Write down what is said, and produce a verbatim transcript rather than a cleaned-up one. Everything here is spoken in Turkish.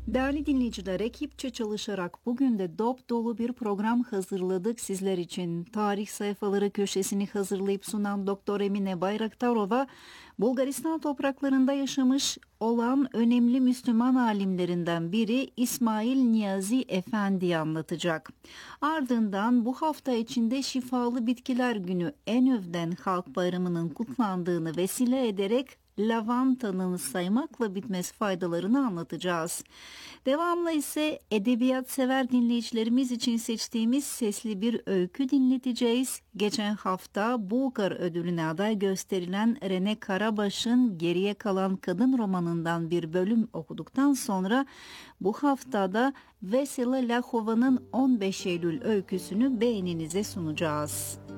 Değerli dinleyiciler, ekipçe çalışarak bugün de dop dolu bir program hazırladık sizler için. Tarih sayfaları köşesini hazırlayıp sunan Doktor Emine Bayraktarova, Bulgaristan topraklarında yaşamış olan önemli Müslüman alimlerinden biri İsmail Niyazi Efendi'yi anlatacak. Ardından bu hafta içinde Şifalı Bitkiler Günü Enöv'den Halk Bayramı'nın kutlandığını vesile ederek lavantanın saymakla bitmez faydalarını anlatacağız. Devamlı ise edebiyat sever dinleyicilerimiz için seçtiğimiz sesli bir öykü dinleteceğiz. Geçen hafta Bulgar ödülüne aday gösterilen Rene Karabaş'ın Geriye Kalan Kadın romanından bir bölüm okuduktan sonra bu haftada Vesela Lahova'nın on beş Eylül öyküsünü beğeninize sunacağız.